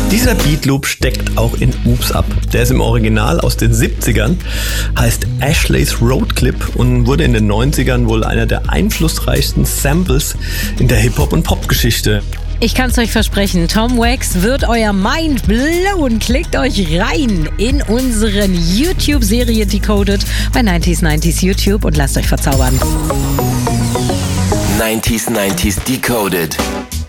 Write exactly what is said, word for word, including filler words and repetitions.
Dieser Beatloop steckt auch in Oops Up. Der ist im Original aus den siebzigern, heißt Ashley's Road Clip und wurde in den neunzigern wohl einer der einflussreichsten Samples in der Hip-Hop- und Pop-Geschichte. Ich kann's euch versprechen, Tom Wax wird euer Mind blowen. Klickt euch rein in unseren YouTube-Serie Decoded bei neunzig neunzig YouTube und lasst euch verzaubern. neunzig neunzig Decoded.